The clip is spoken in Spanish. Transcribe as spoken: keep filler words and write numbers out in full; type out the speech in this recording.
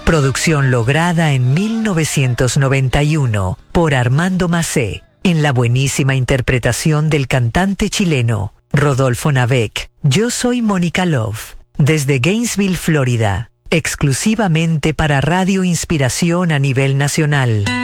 Producción lograda en mil novecientos noventa y uno por Armando Macé, en la buenísima interpretación del cantante chileno Rodolfo Nabeck. Yo soy Mónica Love, desde Gainesville, Florida, exclusivamente para Radio Inspiración a nivel nacional.